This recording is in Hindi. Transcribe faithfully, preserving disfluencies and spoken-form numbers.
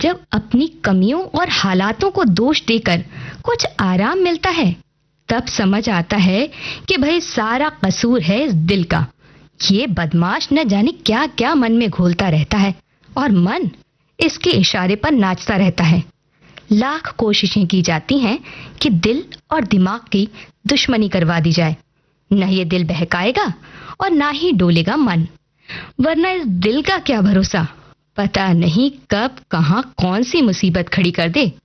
जब अपनी कमियों और हालातों को दोष देकर कुछ आराम मिलता है, तब समझ आता है कि भाई सारा कसूर है इस दिल का। ये बदमाश न जाने क्या क्या मन में घोलता रहता है और मन इसके इशारे पर नाचता रहता है। लाख कोशिशें की जाती हैं कि दिल और दिमाग की दुश्मनी करवा दी जाए। न ये दिल बहकाएगा और ना ही डोलेगा मन, वरना इस दिल का क्या भरोसा, पता नहीं कब कहां कौन सी मुसीबत खड़ी कर दे।